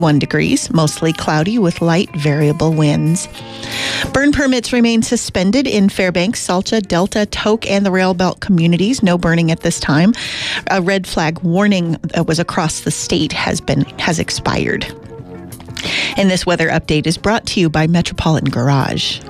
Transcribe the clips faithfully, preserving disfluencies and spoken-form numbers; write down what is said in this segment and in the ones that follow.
one degrees, mostly cloudy with light variable winds. Burn permits remain suspended in Fairbanks, Salta, Delta, Tok, and the Rail Belt communities. No burning at this time. A red flag warning that was across the state has been has expired. And this weather update is brought to you by Metropolitan Garage.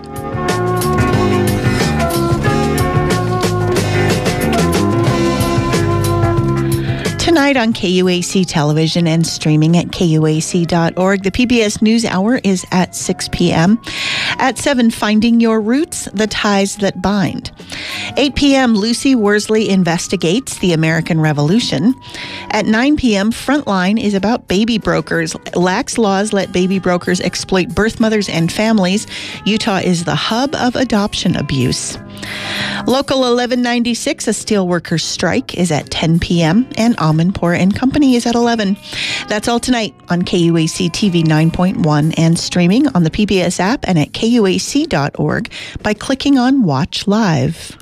Tonight on K U A C Television and streaming at K U A C dot org, the P B S NewsHour is at six p.m. At seven, Finding Your Roots, The Ties That Bind. eight p.m., Lucy Worsley Investigates the American Revolution. At nine p.m., Frontline is about baby brokers. Lax laws let baby brokers exploit birth mothers and families. Utah is the hub of adoption abuse. Local eleven ninety-six, a steelworkers strike, is at ten p.m. and Amanpour and Company is at eleven. That's all tonight on K U A C T V nine point one and streaming on the P B S app and at K U A C dot org by clicking on Watch Live.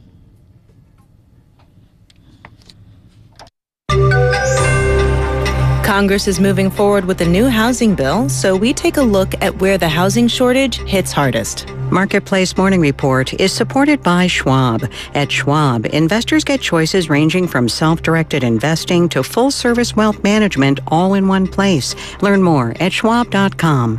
Congress is moving forward with a new housing bill, so we take a look at where the housing shortage hits hardest. Marketplace Morning Report is supported by Schwab. At Schwab, investors get choices ranging from self-directed investing to full-service wealth management all in one place. Learn more at schwab dot com.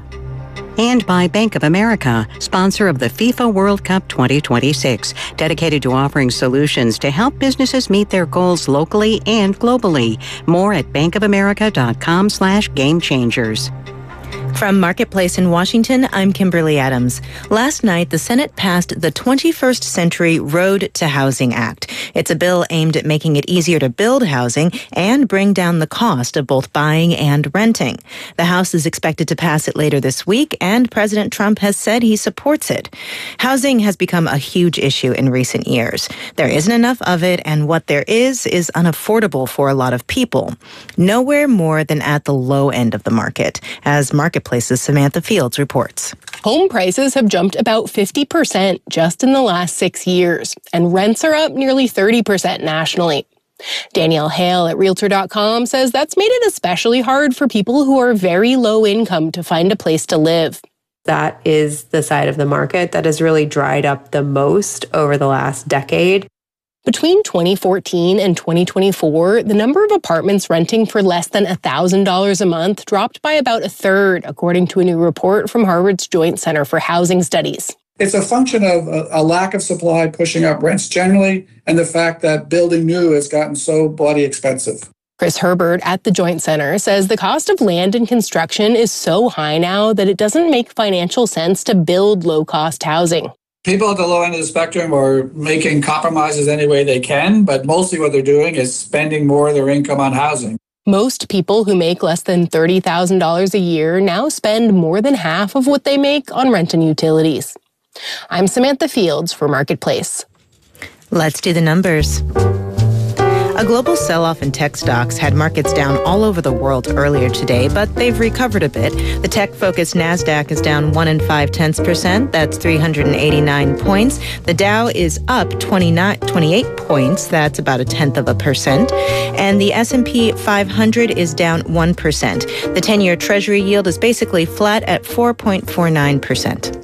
And by Bank of America, sponsor of the FIFA World Cup twenty twenty-six, dedicated to offering solutions to help businesses meet their goals locally and globally. More at bankofamerica.com slash game changers. From Marketplace in Washington, I'm Kimberly Adams. Last night, the Senate passed the twenty-first Century Road to Housing Act. It's a bill aimed at making it easier to build housing and bring down the cost of both buying and renting. The House is expected to pass it later this week, and President Trump has said he supports it. Housing has become a huge issue in recent years. There isn't enough of it, and what there is is unaffordable for a lot of people. Nowhere more than at the low end of the market, as Marketplace's Samantha Fields reports. Home prices have jumped about fifty percent just in the last six years, and rents are up nearly thirty percent nationally. Danielle Hale at Realtor dot com says that's made it especially hard for people who are very low income to find a place to live. That is the side of the market that has really dried up the most over the last decade. Between twenty fourteen and twenty twenty-four, the number of apartments renting for less than one thousand dollars a month dropped by about a third, according to a new report from Harvard's Joint Center for Housing Studies. It's a function of a, a lack of supply pushing up rents generally, and the fact that building new has gotten so bloody expensive. Chris Herbert at the Joint Center says the cost of land and construction is so high now that it doesn't make financial sense to build low-cost housing. People at the low end of the spectrum are making compromises any way they can, but mostly what they're doing is spending more of their income on housing. Most people who make less than thirty thousand dollars a year now spend more than half of what they make on rent and utilities. I'm Samantha Fields for Marketplace. Let's do the numbers. A global sell-off in tech stocks had markets down all over the world earlier today, but they've recovered a bit. The tech-focused NASDAQ is down one and five tenths percent. That's three hundred eighty-nine points. The Dow is up twenty-nine, twenty-eight points. That's about a tenth of a percent. And the S and P five hundred is down one percent. The ten-year Treasury yield is basically flat at four point four nine percent.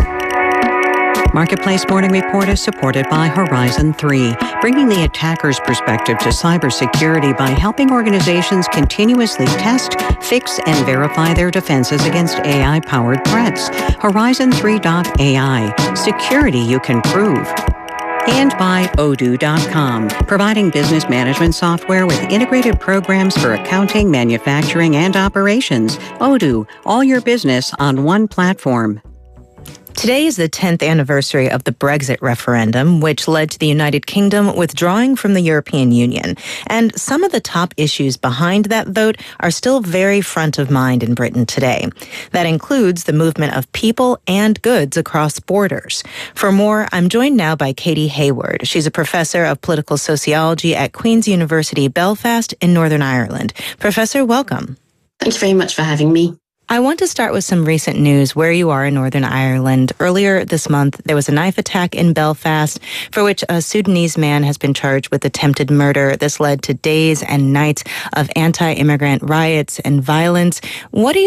Marketplace Morning Report is supported by Horizon three, bringing the attacker's perspective to cybersecurity by helping organizations continuously test, fix, and verify their defenses against A I-powered threats. Horizon three dot A I, security you can prove. And by Odoo dot com, providing business management software with integrated programs for accounting, manufacturing, and operations. Odoo, all your business on one platform. Today is the tenth anniversary of the Brexit referendum, which led to the United Kingdom withdrawing from the European Union. And some of the top issues behind that vote are still very front of mind in Britain today. That includes the movement of people and goods across borders. For more, I'm joined now by Katie Hayward. She's a professor of political sociology at Queen's University Belfast in Northern Ireland. Professor, welcome. Thank you very much for having me. I want to start with some recent news where you are in Northern Ireland. Earlier this month, there was a knife attack in Belfast for which a Sudanese man has been charged with attempted murder. This led to days and nights of anti-immigrant riots and violence. What do you